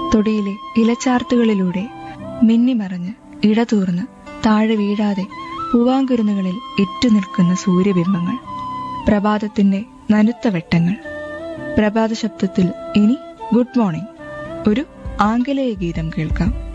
തൊടിയിലെ ഇലച്ചാർത്തുകളിലൂടെ മിന്നിമറഞ്ഞ് ഇടതൂർന്ന് താഴെ വീഴാതെ പൂവാങ്കുരുന്നുകളിൽ ഇറ്റുനിൽക്കുന്ന സൂര്യബിംബങ്ങൾ, പ്രഭാതത്തിന്റെ നനുത്ത വെട്ടങ്ങൾ. പ്രഭാത ശബ്ദത്തിൽ ഇനി ഗുഡ് മോർണിംഗ്, ഒരു ആംഗലേയ ഗീതം കേൾക്കാം.